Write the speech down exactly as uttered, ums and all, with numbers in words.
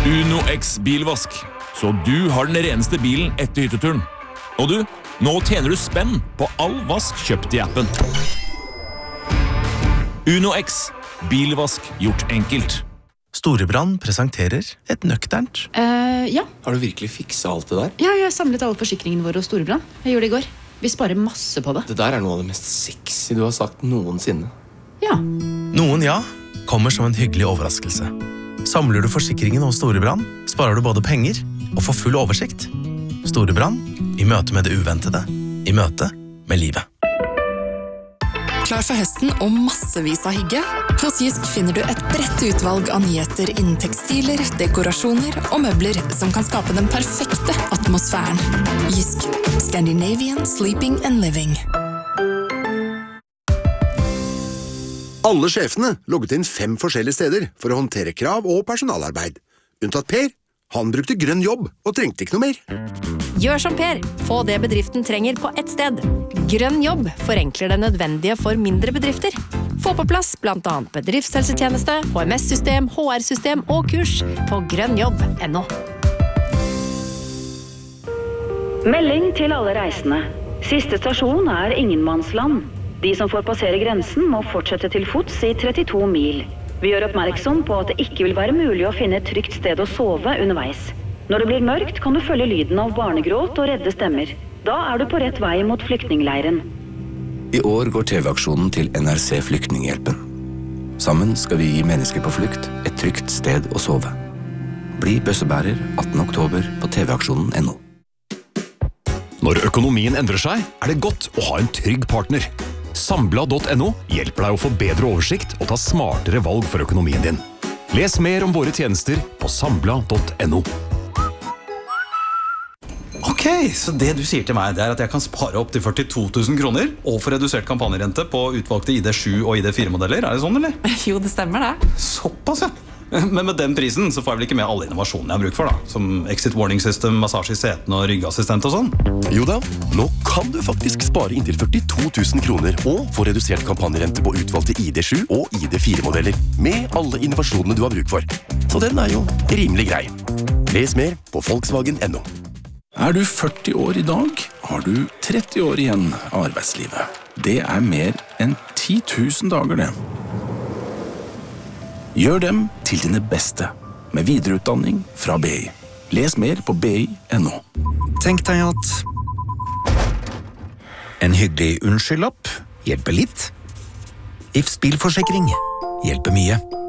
Uno X bilvask, så du har den reneste bilen etter hytteturen. Og du, nå tjener du spenn på all vask kjøpt i appen. Uno X, bilvask gjort enkelt. Storebrand presenterer et nøkternt. Uh, ja. Har du virkelig fikset alt det der? Ja, jeg har samlet alle forsikringene våre hos Storebrand. Jeg gjorde det i går. Vi sparer masse på det. Det der er noe av det mest sexy du har sagt noensinne. Ja. Noen ja, kommer som en hyggelig overraskelse. Samler du forsikringen hos Storebrand, sparer du både penger og får full oversikt. Storebrand, i møte med det uventede, i møte med livet. Klar for høsten og massevis av hygge? Hos Jysk finner du et bredt utvalg av nyheter innen tekstiler, dekorasjoner og møbler som kan skape den perfekte atmosfæren. Jysk. Scandinavian Sleeping and Living. Alle sjefene logget inn fem forskjellige steder for å håndtere krav og personalarbeid. Unntatt Per. Han brukte grønn jobb og trengte ikke noe mer. Gjør som Per. Få det bedriften trenger på ett sted. Grønn jobb forenkler det nødvendige for mindre bedrifter. Få på plass blant annet bedriftshelsetjeneste, H M S-system, H R-system og kurs på grønnjobb punktum no. Melding til alle reisende. Siste stasjon er Ingenmannsland. De som får passere grensen må fortsette til fots i trettito mil. Vi gjør oppmerksom på at det ikke vil være mulig å finne et trygt sted å sove underveis. Når det blir mørkt kan du følge lyden av barnegråt og redde stemmer. Da er du på rett vei mot flyktningleiren. I år går T V-aksjonen til N R C Flyktninghjelpen. Sammen skal vi gi mennesker på flukt et trygt sted å sove. Bli bøssebærer attende oktober på T V-aksjonen punktum no. Når økonomien endrer seg, er det godt å ha en trygg partner. Sambla punktum no hjelper deg å få bedre oversikt og ta smartere valg for økonomien din. Les mer om våre tjenester på Sambla punktum no. Ok, så det du sier til meg, det er at jeg kan spare opp til førtito tusen kroner og få redusert kampanjerente på utvalgte I D sju og I D fire modeller. Er det sånn, eller? Jo, det stemmer det. Såpass, ja. Men med den prisen så får jeg vel ikke med alle innovasjonene jeg har bruk for da. Som exit warning system, massasje I setene og ryggassistent og sånn. Jo da, nå kan du faktisk spare inntil førtito tusen kroner og få redusert kampanjerente på utvalgte I D sju og I D fire modeller med alle innovasjonene du har bruk for. Så den er jo rimelig grei. Les mer på Volkswagen punktum no. Er du førti år I dag, har du tretti år igjen av arbeidslivet. Det er mer enn ti tusen dager det. Gjør dem til dine beste, med videreutdanning fra B I. Les mer på B I punktum no. Tenk deg at en hyggelig unnskyld-lapp hjelper litt. If bilforsikring hjelper mye.